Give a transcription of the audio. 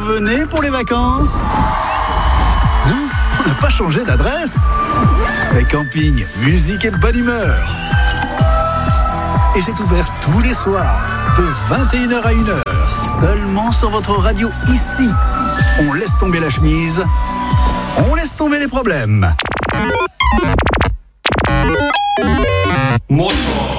revenez pour les vacances? Non, on n'a pas changé d'adresse. C'est camping, musique et bonne humeur. Et c'est ouvert tous les soirs, de 21h à 1h, seulement sur votre radio ici. On laisse tomber la chemise, on laisse tomber les problèmes. Motor.